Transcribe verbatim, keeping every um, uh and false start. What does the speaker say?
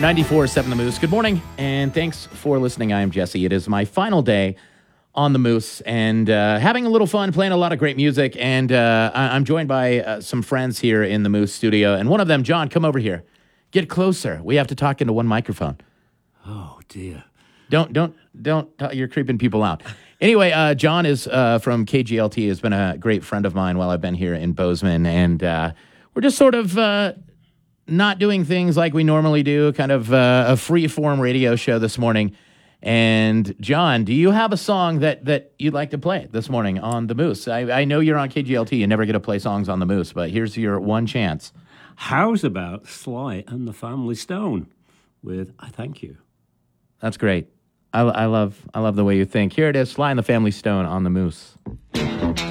ninety-four point seven The Moose. Good morning, and thanks for listening. I am Jesse. It is my final day on The Moose, and uh, having a little fun, playing a lot of great music, and uh, I- I'm joined by uh, some friends here in the Moose studio, and one of them, John, come over here. Get closer. We have to talk into one microphone. Oh, dear. Don't, don't, don't, talk, you're creeping people out. Anyway, uh, John is uh, from K G L T, has been a great friend of mine while I've been here in Bozeman, and uh, we're just sort of uh, not doing things like we normally do, kind of uh, a free-form radio show this morning. And, John, do you have a song that, that you'd like to play this morning on The Moose? I, I know you're on K G L T. You never get to play songs on The Moose, but here's your one chance. How's about Sly and the Family Stone with I Thank You? That's great. I, I love I love the way you think. Here it is, Sly and the Family Stone on The Moose.